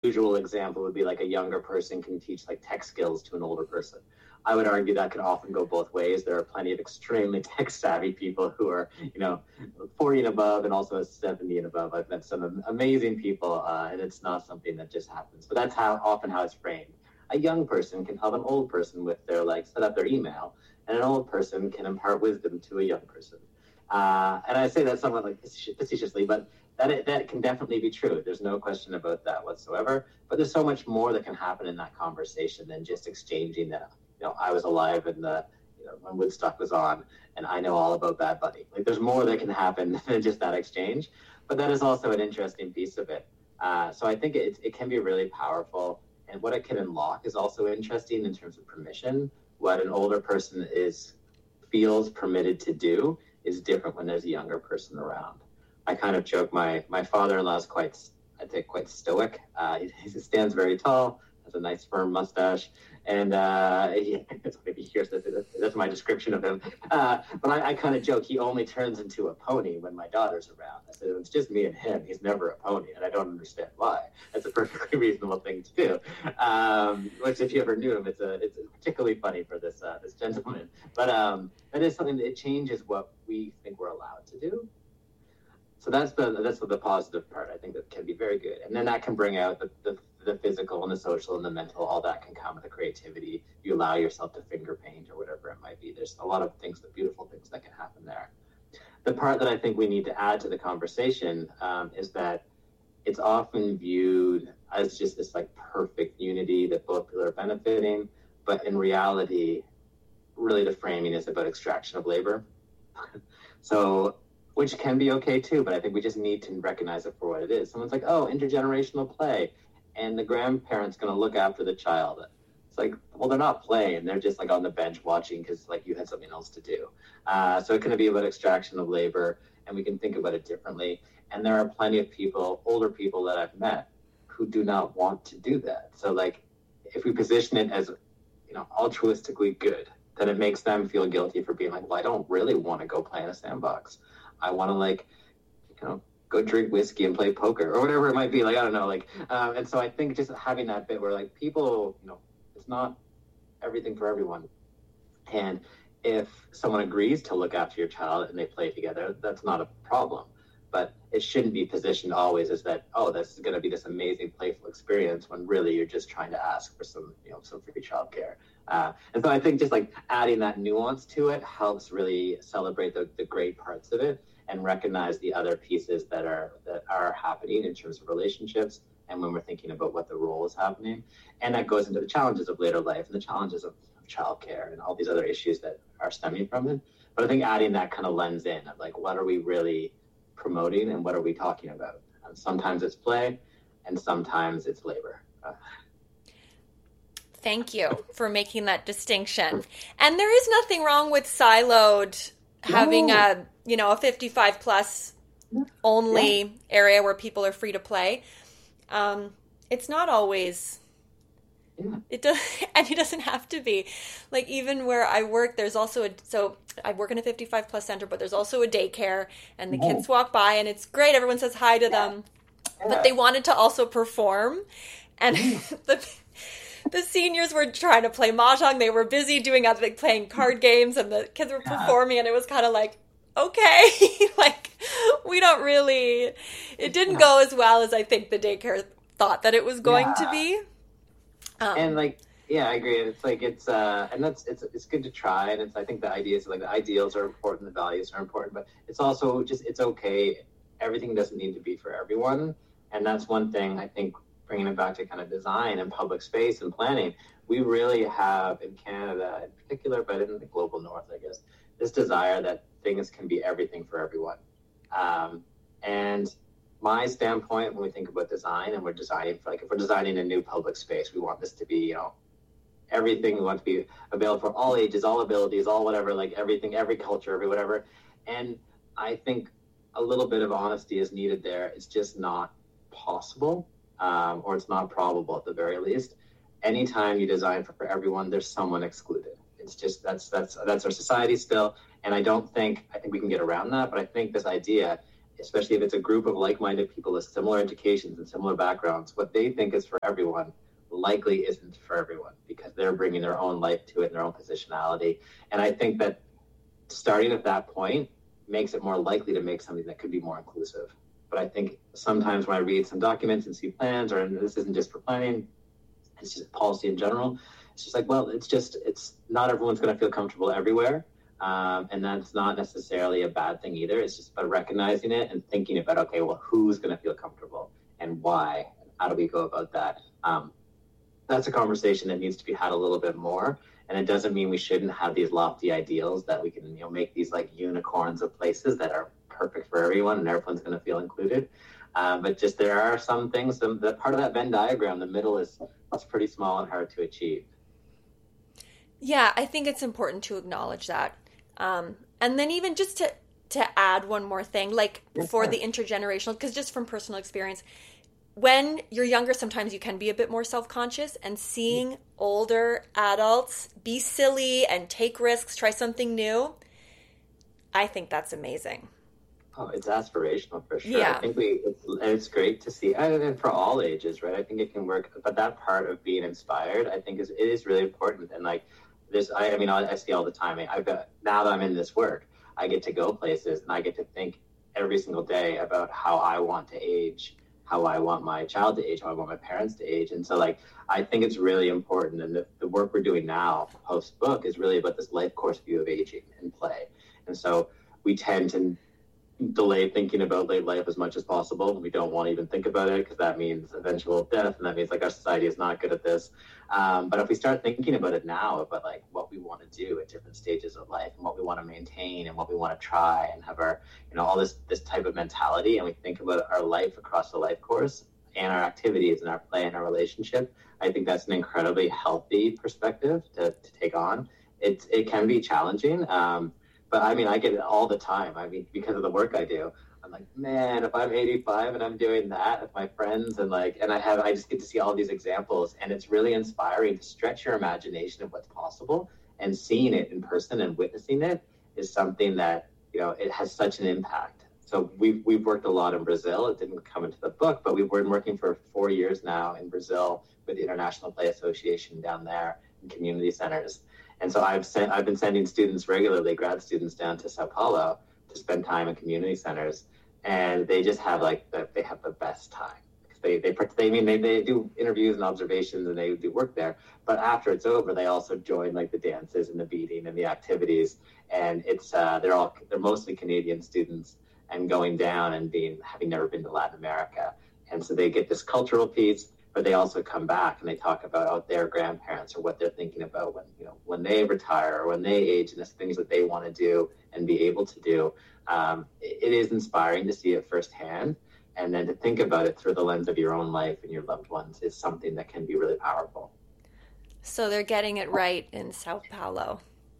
visual example would be like a younger person can teach like tech skills to an older person. I would argue that could often go both ways. There are plenty of extremely tech savvy people who are, 40 and above, and also 70 and above. I've met some amazing people, and it's not something that just happens. But that's often how it's framed. A young person can help an old person with their set up their email, and an old person can impart wisdom to a young person. And I say that somewhat facetiously, but that can definitely be true. There's no question about that whatsoever. But there's so much more that can happen in that conversation than just exchanging that. I was alive in when Woodstock was on, and I know all about Bad Bunny. There's more that can happen than just that exchange. But that is also an interesting piece of it. So I think it can be really powerful. And what it can unlock is also interesting in terms of permission. What an older person feels permitted to do is different when there's a younger person around. I kind of joke, my father-in-law is quite stoic. He stands very tall, has a nice firm mustache, and maybe he hears that's my description of him. But I kind of joke, he only turns into a pony when my daughter's around. I said, it's just me and him. He's never a pony, and I don't understand why. That's a perfectly reasonable thing to do. Which, if you ever knew him, it's particularly funny for this gentleman. But that is something that changes what we think we're allowed to do. So that's the positive part. I think that can be very good, and then that can bring out the physical and the social and the mental. All that can come with the creativity. You allow yourself to finger paint or whatever it might be. There's a lot of things, the beautiful things that can happen there. The part that I think we need to add to the conversation is that it's often viewed as just this perfect unity that both people are benefiting, but in reality, really the framing is about extraction of labor. So, which can be okay too, but I think we just need to recognize it for what it is. Someone's like, oh, intergenerational play, and the grandparent's going to look after the child. It's like, well, they're not playing. They're just on the bench watching because you had something else to do. So it can be about extraction of labor, and we can think about it differently. And there are plenty of people, older people that I've met, who do not want to do that. So if we position it as, altruistically good, then it makes them feel guilty for being well, I don't really want to go play in a sandbox. I want to go drink whiskey and play poker or whatever it might be. I don't know. And so I think just having that bit where people, it's not everything for everyone. And if someone agrees to look after your child and they play together, that's not a problem. But it shouldn't be positioned always as that, oh, this is going to be this amazing playful experience when really you're just trying to ask for some free childcare. And so I think just adding that nuance to it helps really celebrate the great parts of it and recognize the other pieces that are happening in terms of relationships and when we're thinking about what the role is happening. And that goes into the challenges of later life and the challenges of childcare and all these other issues that are stemming from it. But I think adding that kind of lens in of what are we really promoting and what are we talking about? And sometimes it's play and sometimes it's labor. Thank you for making that distinction. And there is nothing wrong with siloed having a 55 plus only area where people are free to play. It's not always, it doesn't have to be. Even where I work, there's also so I work in a 55 plus center, but there's also a daycare, and the kids walk by and it's great. Everyone says hi to them, but they wanted to also perform. And the seniors were trying to play mahjong. They were busy doing playing card games, and the kids were performing, and it was kind of okay, we don't really, it didn't go as well as I think the daycare thought that it was going to be. And I agree. It's and it's good to try. And I think the ideas, the ideals are important, the values are important, but it's also it's okay. Everything doesn't need to be for everyone. And that's one thing I think, bringing it back to kind of design and public space and planning, we really have in Canada in particular, but in the global north, I guess, this desire that things can be everything for everyone. And my standpoint when we think about design and we're designing if we're designing a new public space, we want this to be, everything. We want to be available for all ages, all abilities, all whatever, everything, every culture, every whatever. And I think a little bit of honesty is needed there. It's just not possible. Or it's not probable at the very least. Anytime you design for everyone, there's someone excluded. It's just that's our society still, and I think we can get around that. But I think this idea especially if it's a group of like-minded people with similar educations and similar backgrounds, what they think is for everyone likely isn't for everyone because they're bringing their own life to it and their own positionality. And I think that starting at that point makes it more likely to make something that could be more inclusive. But I think sometimes when I read some documents and see plans, or this isn't just for planning, it's just policy in general, it's just like, well, it's not everyone's going to feel comfortable everywhere. And that's not necessarily a bad thing either. It's just about recognizing it and thinking about, okay, well, who's going to feel comfortable and why? And how do we go about that? That's a conversation that needs to be had a little bit more. And it doesn't mean we shouldn't have these lofty ideals that we can, make these like unicorns of places that are perfect for everyone and everyone's going to feel included. But just there are some things, that part of that Venn diagram, the middle is pretty small and hard to achieve. Yeah, I think it's important to acknowledge that. And then even just to add one more thing, like for the intergenerational, because just from personal experience, when you're younger, sometimes you can be a bit more self-conscious, and seeing older adults be silly and take risks, try something new, I think that's amazing. Oh, it's aspirational for sure. Yeah. I think it's great to see, and for all ages, right? I think it can work, but that part of being inspired, I think it is really important. And like this, I see all the time. Now that I'm in this work, I get to go places and I get to think every single day about how I want to age, how I want my child to age, how I want my parents to age. And so like, I think it's really important. And the work we're doing now post book is really about this life course view of aging and play. And so we tend to delay thinking about late life as much as possible. We don't want to even think about it because that means eventual death, and that means like our society is not good at this. But if we start thinking about it now, about like what we want to do at different stages of life and what we want to maintain and what we want to try, and have our, all this type of mentality, and we think about our life across the life course and our activities and our play and our relationship, I think that's an incredibly healthy perspective to take on. It can be challenging. But I get it all the time. Because of the work I do, I'm like, man, if I'm 85 and I'm doing that with my friends and I just get to see all these examples, and it's really inspiring to stretch your imagination of what's possible, and seeing it in person and witnessing it is something that, it has such an impact. So we've worked a lot in Brazil. It didn't come into the book, but we've been working for 4 years now in Brazil with the International Play Association down there in community centers. And so I've been sending students regularly, grad students, down to Sao Paulo to spend time in community centers, and they just have they have the best time. They do interviews and observations, and they do work there. But after it's over, they also join like the dances and the beading and the activities. And it's they're mostly Canadian students, and going down and having never been to Latin America, and so they get this cultural piece. But they also come back and they talk about their grandparents or what they're thinking about when they retire or when they age, and the things that they want to do and be able to do. It is inspiring to see it firsthand, and then to think about it through the lens of your own life and your loved ones is something that can be really powerful. So they're getting it right in Sao Paulo.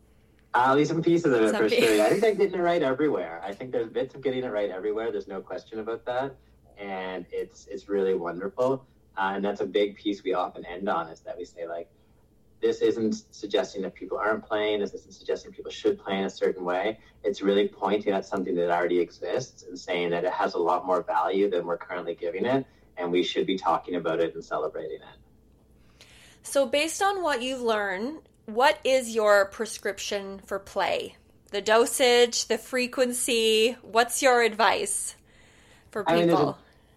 At least some pieces of it for sure. I think they're getting it right everywhere. I think there's bits of getting it right everywhere. There's no question about that, and it's really wonderful. And that's a big piece we often end on, is that we say, like, this isn't suggesting that people aren't playing. This isn't suggesting people should play in a certain way. It's really pointing at something that already exists and saying that it has a lot more value than we're currently giving it, and we should be talking about it and celebrating it. So based on what you've learned, what is your prescription for play? The dosage, the frequency, what's your advice for people?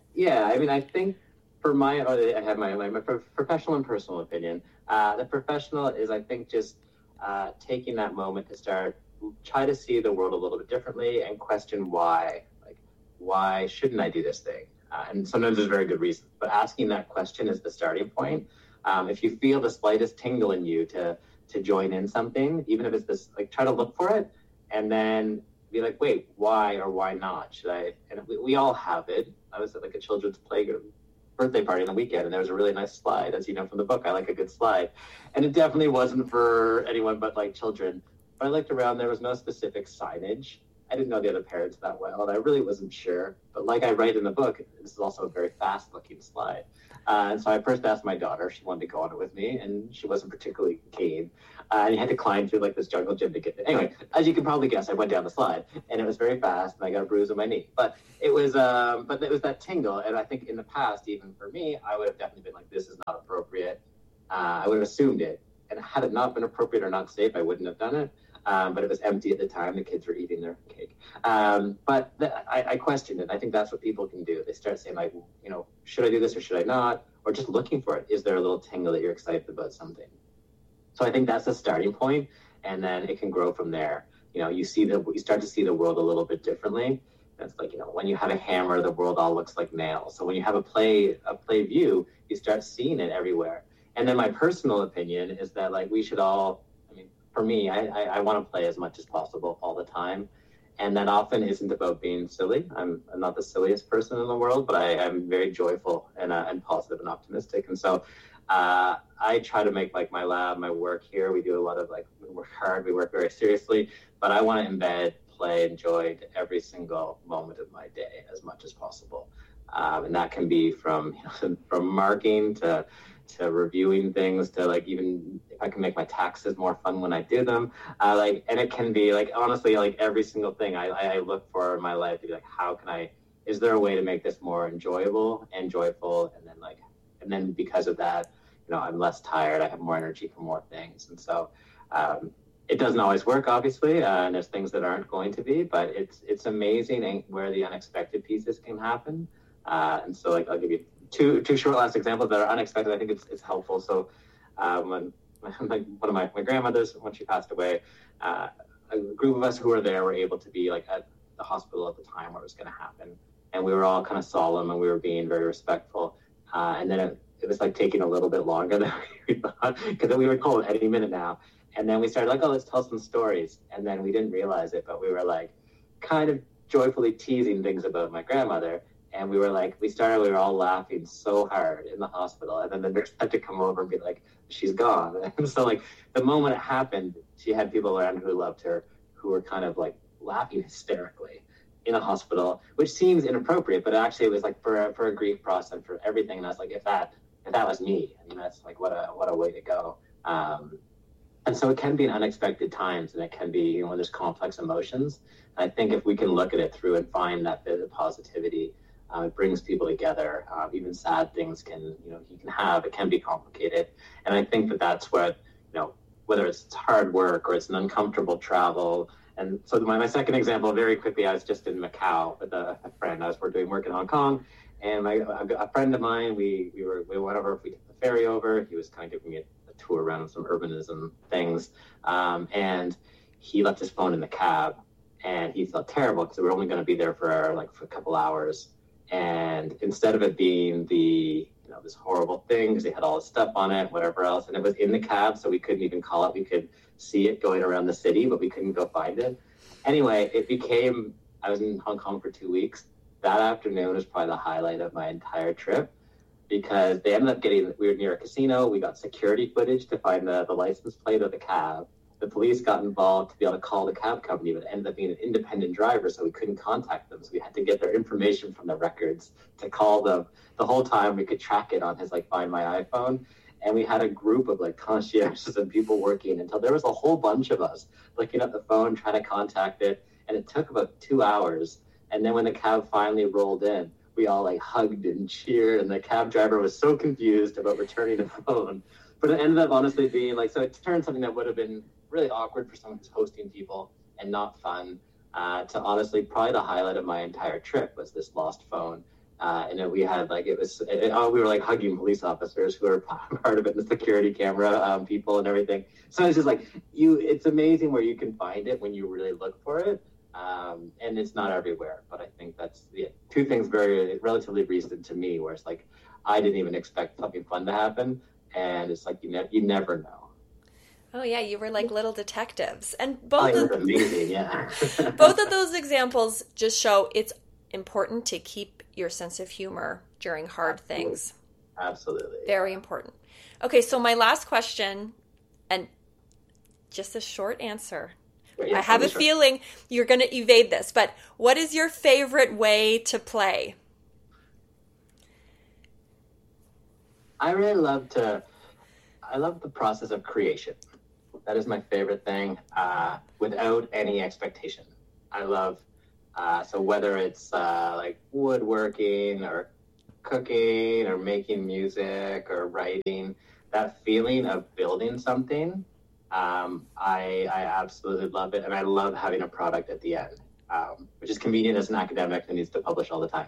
I think for I have my professional and personal opinion. The professional is, I think, just taking that moment to try to see the world a little bit differently and question why. Like, why shouldn't I do this thing? And sometimes there's very good reasons, but asking that question is the starting point. If you feel the slightest tingle in you to join in something, even if it's this, like, try to look for it and then be like, wait, why or why not? Should I? And we all have it. I was at like a children's birthday party on the weekend, and there was a really nice slide, as you know from the book. I like a good slide, and it definitely wasn't for anyone but like children. But I looked around, there was no specific signage. I didn't know the other parents that well, and I really wasn't sure. But like I write in the book, this is also a very fast-looking slide. And so I first asked my daughter if she wanted to go on it with me, and she wasn't particularly keen. And you had to climb through like this jungle gym to get there. Anyway, as you can probably guess, I went down the slide, and it was very fast, and I got a bruise on my knee. But it was that tingle, and I think in the past, even for me, I would have definitely been like, "This is not appropriate." I would have assumed it, and had it not been appropriate or not safe, I wouldn't have done it. But it was empty at the time. The kids were eating their cake. I questioned it. I think that's what people can do. They start saying, like, should I do this or should I not? Or just looking for it. Is there a little tingle that you're excited about something? So I think that's the starting point, and then it can grow from there. You start to see the world a little bit differently. It's like, when you have a hammer, the world all looks like nails. So when you have a play view, you start seeing it everywhere. And then my personal opinion is that, like, we should all, for me, I want to play as much as possible all the time. And that often isn't about being silly. I'm not the silliest person in the world, but I'm very joyful and positive and optimistic. And so I try to make, like, my lab, my work here, we do a lot of, like, we work hard, we work very seriously, but I want to embed play and joy to every single moment of my day as much as possible. And that can be from marking to reviewing things, to, like, even if I can make my taxes more fun when I do them, and it can be, like, honestly, like, every single thing I look for in my life to be like, is there a way to make this more enjoyable and joyful, and then because of that, I'm less tired, I have more energy for more things. And so it doesn't always work, obviously, and there's things that aren't going to be, but it's amazing where the unexpected pieces can happen. And so, like, I'll give you two short last examples that are unexpected. I think it's helpful. So when one of my grandmothers, when she passed away, a group of us who were there were able to be, like, at the hospital at the time where it was going to happen, and we were all kind of solemn and we were being very respectful, and then it was, like, taking a little bit longer than we thought, because we were told any minute now, and then we started, like, let's tell some stories, and then we didn't realize it, but we were, like, kind of joyfully teasing things about my grandmother. And we were all laughing so hard in the hospital. And then the nurse had to come over and be like, she's gone. And so, like, the moment it happened, she had people around who loved her, who were kind of, like, laughing hysterically in a hospital, which seems inappropriate, but actually it was, like, for a grief process, for everything. And I was like, if that was me, that's, like, what a way to go. And so it can be in unexpected times, and it can be, there's complex emotions. And I think if we can look at it through and find that bit of positivity, it brings people together. Even sad things it can be complicated. And I think that's what, whether it's hard work or it's an uncomfortable travel. And so my second example, very quickly, I was just in Macau with a friend. We're doing work in Hong Kong, and a friend of mine, we went over, we took the ferry over. He was kind of giving me a tour around some urbanism things. And he left his phone in the cab, and he felt terrible because we were only going to be there for a couple hours. And instead of it being this horrible thing, because they had all this stuff on it, whatever else, and it was in the cab, so we couldn't even call it. We could see it going around the city, but we couldn't go find it. Anyway, I was in Hong Kong for 2 weeks. That afternoon was probably the highlight of my entire trip, because they ended up we were near a casino. We got security footage to find the license plate of the cab. The police got involved to be able to call the cab company, but it ended up being an independent driver, so we couldn't contact them. So we had to get their information from the records to call them. The whole time we could track it on his, like, Find My iPhone. And we had a group of, like, concierges and people working until there was a whole bunch of us looking at the phone, trying to contact it. And it took about 2 hours. And then when the cab finally rolled in, we all, like, hugged and cheered. And the cab driver was so confused about returning the phone. But it ended up honestly being, like, so it turned something that would have been really awkward for someone who's hosting people and not fun, to honestly probably the highlight of my entire trip was this lost phone. And then we had, like, we were, like, hugging police officers who were part of it, the security camera people and everything. So it's just like, it's amazing where you can find it when you really look for it. And it's not everywhere, but I think that's two things very relatively recent to me, where it's like, I didn't even expect something fun to happen. And it's like, you never know. Oh yeah, you were like little detectives, and both of those examples just show it's important to keep your sense of humor during hard things. Absolutely, very important. Okay, so my last question, and just a short answer: I have a feeling you're going to evade this, but what is your favorite way to play? I love the process of creation. That is my favorite thing, without any expectation. I love, so whether it's like woodworking or cooking or making music or writing, that feeling of building something, I absolutely love it. And I love having a product at the end, which is convenient as an academic who needs to publish all the time.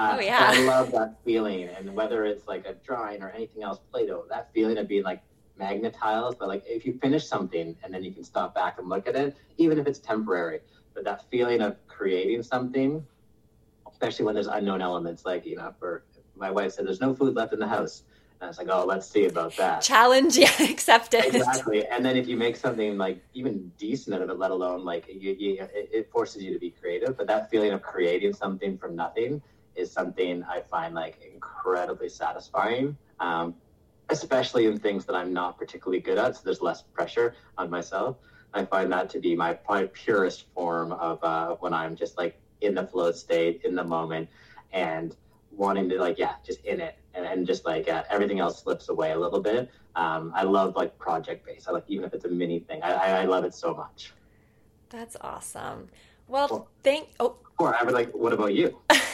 I love that feeling. And whether it's like a drawing or anything else, Play-Doh, that feeling of being like magnet tiles, but like if you finish something and then you can stop back and look at it, even if it's temporary, but that feeling of creating something, especially when there's unknown elements, like, for my wife said, there's no food left in the house. And I was like, oh, let's see about that. Challenge, accepted. Exactly. And then if you make something like even decent out of it, let alone like it forces you to be creative. But that feeling of creating something from nothing is something I find like incredibly satisfying, especially in things that I'm not particularly good at. So there's less pressure on myself. I find that to be my purest form of when I'm just like in the flow state, in the moment, and wanting to like, just in it. And just like everything else slips away a little bit. I love like project based. I like, even if it's a mini thing, I love it so much. That's awesome. Well, Or I would like, what about you?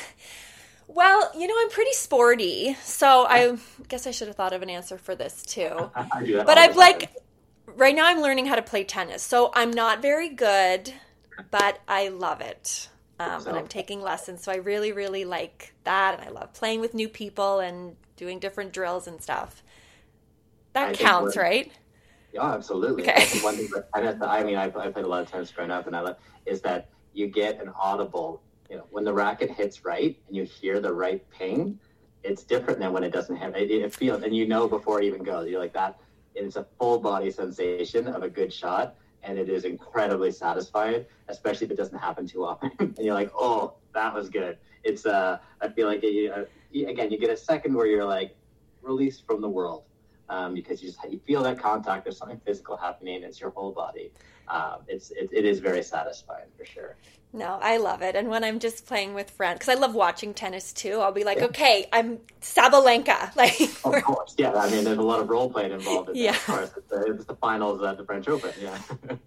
Well, I'm pretty sporty, so I guess I should have thought of an answer for this too. I do that. But right now I'm learning how to play tennis, so I'm not very good, but I love it. And I'm taking lessons, so I really, really like that, and I love playing with new people and doing different drills and stuff. That counts, right? Yeah, absolutely. Okay. That's one thing about tennis. I played a lot of tennis growing up, and I love is that you get an audible. When the racket hits right and you hear the right ping, it's different than when it doesn't have it feels, and before it even goes, you're like that. It's a full body sensation of a good shot. And it is incredibly satisfying, especially if it doesn't happen too often. And you're like, oh, that was good. It's I feel like you get a second where you're like released from the world, because you feel that contact. There's something physical happening. It's your whole body. It is very satisfying for sure. No, I love it. And when I'm just playing with friends, because I love watching tennis too, I'll be like, okay, I'm Sabalenka. Of course, yeah. I mean, there's a lot of role playing involved in that. Of course, it's the finals at the French Open. Yeah.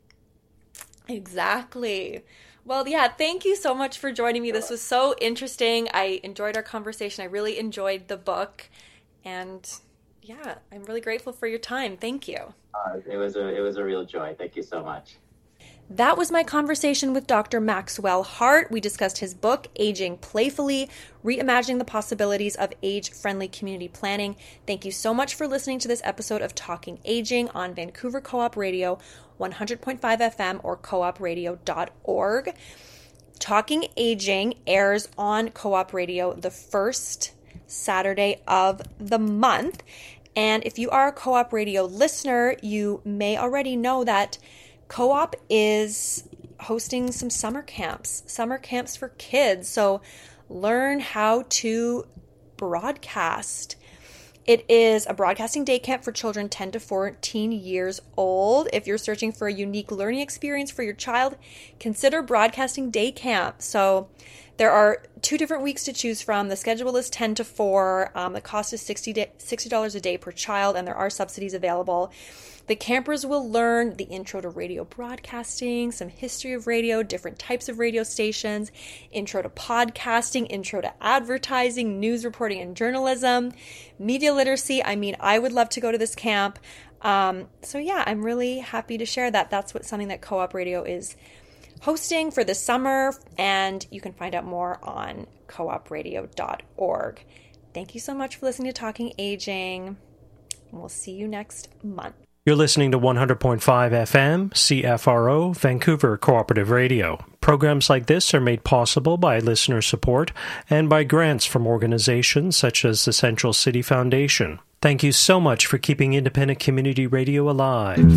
Exactly. Well, thank you so much for joining me. This was so interesting. I enjoyed our conversation. I really enjoyed the book, and I'm really grateful for your time. Thank you. It was a real joy. Thank you so much. That was my conversation with Dr. Maxwell Hart. We discussed his book, Aging Playfully, Reimagining the Possibilities of Age-Friendly Community Planning. Thank you so much for listening to this episode of Talking Aging on Vancouver Co-op Radio, 100.5 FM or coopradio.org. Talking Aging airs on Co-op Radio the first Saturday of the month. And if you are a Co-op Radio listener, you may already know that Co-op is hosting some summer camps for kids. So learn how to broadcast. It is a broadcasting day camp for children 10 to 14 years old. If you're searching for a unique learning experience for your child, consider broadcasting day camp. So there are 2 different weeks to choose from. The schedule is 10 to 4. The cost is $60 a day per child, and there are subsidies available. The campers will learn the intro to radio broadcasting, some history of radio, different types of radio stations, intro to podcasting, intro to advertising, news reporting and journalism, media literacy. I would love to go to this camp. I'm really happy to share that. That's something that Co-op Radio is hosting for the summer, and you can find out more on coopradio.org. Thank you so much for listening to Talking Aging, and we'll see you next month. You're listening to 100.5 FM, CFRO, Vancouver Cooperative Radio. Programs like this are made possible by listener support and by grants from organizations such as the Central City Foundation. Thank you so much for keeping independent community radio alive.